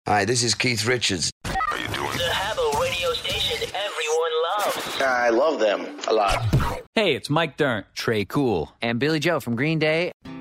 Hi, this is Keith Richards. How you doing? The Habbo radio station everyone loves. I love them a lot. Hey, it's Mike Dirnt, Trey Cool, and Billy Joe from Green Day.